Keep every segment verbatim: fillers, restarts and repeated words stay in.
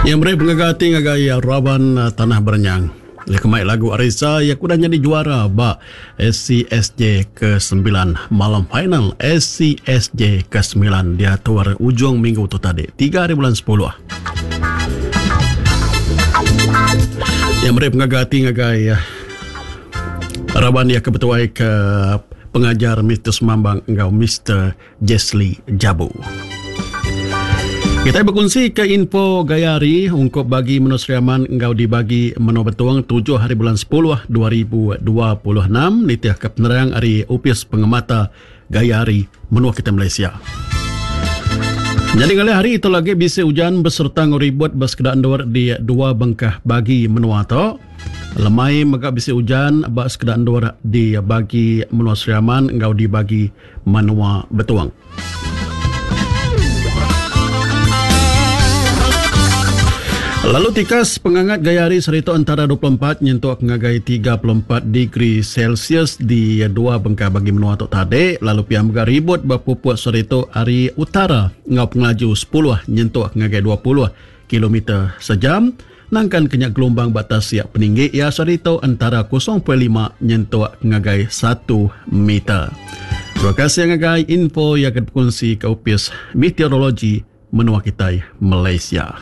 Yang mereka pengagati ngagai Raban uh, Tanah Berenyang. Ia kemai lagu Arisa yang kuda jadi juara ba S C S J ke sembilan malam final S C S J ke sembilan dia tuar ujung minggu tu tadi tiga hari bulan sepuluh. Yang mereka pengagati ngagai uh, Raban ia kebetuai ke pengajar mister Semambang engkau mister Jesli Jabu. Kita berkongsi ke info gayari untuk bagi menusriaman engkau dibagi menobetuang tujuh hari bulan sepuluh dua ribu dua puluh enam nitiah ke penerang hari upis pengemata gayari menua kita Malaysia. Jadi kali hari itu lagi bisa hujan beserta ngoribut bersekedar andor di dua bengkah bagi menua tu. Lemai maka bisa hujan bak sekedar andor di bagi menua seriaman engkau dibagi menua betuang. Lalu tikas pengangat gayari serita antara dua puluh empat nyentuh ngagai tiga puluh empat degree Celsius di dua bengkah bagi menua tok tadi. Lalu piam ribut berpupuk serita hari utara ngau pengelaju sepuluh nyentuh ngagai dua puluh kilometer sejam. Nangkan kenyak gelombang batas siap peninggi ia serita antara kosong perpuluhan lima nyentuh ngagai satu meter. Terima kasih ngagai info yang akan berkongsi ke upis meteorologi menua kita Malaysia.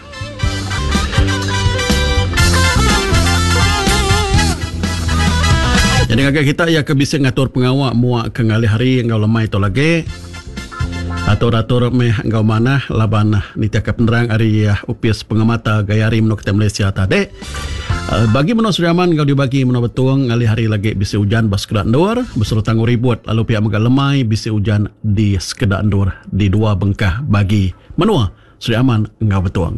Jadi agak kita ya kebisa ngatur pengawak muak ke ngali hari engkau lemai itu lagi. Atur-atur meh engkau mana laban nitia ke penerang hari upis pengamata gayari menua kita Malaysia tadi. Bagi menua Suriaman engkau dibagi menua betuang ngali hari lagi bisa hujan bas sekedar andur beserta nguribut lalu pihak megah lemai bisa hujan di sekedar andur di dua bengkah bagi menua Suriaman engkau betuang.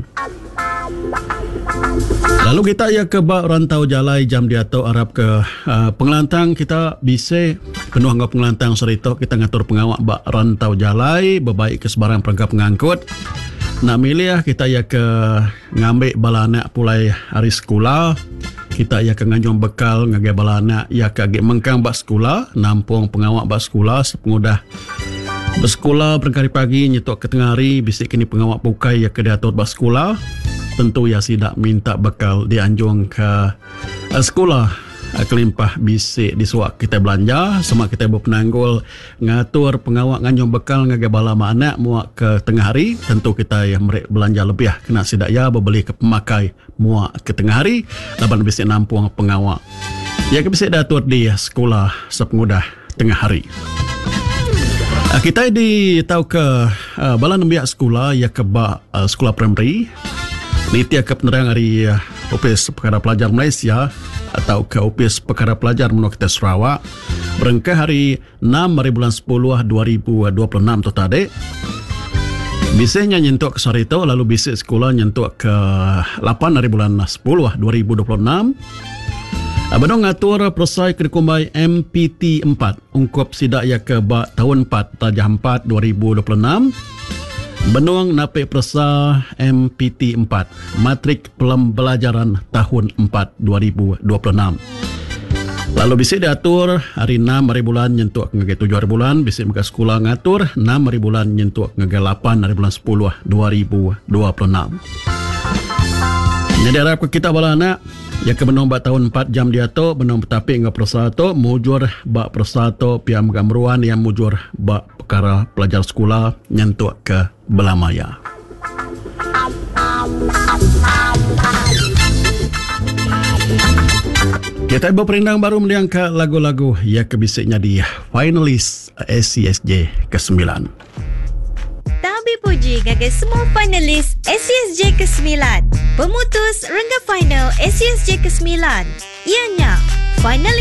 Lalu kita ya ke bak rantau jalai jam dia tu Arab ke uh, pengelantang kita bisa penuh anggap pengelantang serita kita ngatur pengawak bak rantau jalai berbaik ke sebarang perangkap pengangkut. Nak milih kita ya ke ngambil bala anak pulai hari sekolah. Kita ya ke nganjung bekal ngagai bala anak ya ke agak mengkang bak sekolah, nampung pengawak bak sekolah sepengudah bersekolah berkali pagi nyetok ke tengah hari bisik kini pengawak pukai ya ke diatur bak sekolah. Tentu ya tidak minta bekal dianjung ke uh, sekolah uh, kelimpah bisik disuak kita belanja sama kita berpenanggul ngatur pengawak nganjung bekal ngagai bala anak muak ke tengah hari. Tentu kita yang mereka belanja lebih kena sidak ya berbeli ke pemakai muak ke tengah hari laban bisik nampung pengawak ya ke bisik diatur di sekolah sepengudah tengah hari. Uh, kita di tahu ke uh, bala nembiak sekolah ya ke bak uh, sekolah primary. Nitia ke penerang hari uh, Opis Perkara Pelajar Malaysia atau ke Opis Perkara Pelajar menua kita Sarawak berengkah hari enam hari bulan sepuluh dua ribu dua puluh enam tu tadi. Bisanya nyentuk ke Sarito lalu bisik sekolah nyentuk ke lapan hari bulan sepuluh dua ribu dua puluh enam. Abang ngatur persai kedekumbai M P T empat ungkap sidak ya ke bak tahun empat tajah empat dua ribu dua puluh enam. Benuang napik persa M P T empat matrik pembelajaran tahun empat dua ribu dua puluh enam. Lalu bisa diatur hari enam hari bulan nyentuk ngagai tujuh hari bulan bisa muka sekolah ngatur enam hari bulan nyentuk ngagai lapan hari bulan sepuluh dua ribu dua puluh enam. Jadi harap kita bala anak ya ke benong bak tahun empat jam dia tu benong bertapik ngah persa tu mujur bak persa tu piam gamruan yang mujur bak perkara pelajar sekolah nyentuk ke Belamaya. Kita berperindang baru mendiangkan lagu-lagu yang kebisiknya di finalis S C S J ke sembilan. Tabi puji ngagai semua finalis S C S J ke sembilan. Pemutus rengga final S C S J ke sembilan. Ianya finalis